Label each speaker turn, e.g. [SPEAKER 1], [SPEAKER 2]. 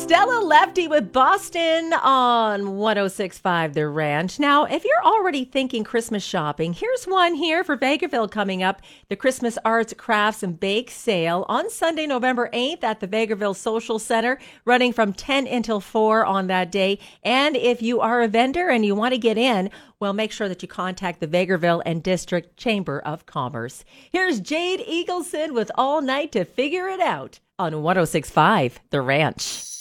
[SPEAKER 1] Stella Lefty with Boston on 1065 The Ranch. Now, if you're already thinking Christmas shopping, here's one here for Vegreville coming up. The Christmas Arts, Crafts, and Bake Sale on Sunday, November 8th at the Vegreville Social Center, running from 10 until 4 on that day. And if you are a vendor and you want to get in, well, make sure that you contact the Vegreville and District Chamber of Commerce. Here's Jade Eagleson with All Night to Figure It Out on 1065 The Ranch.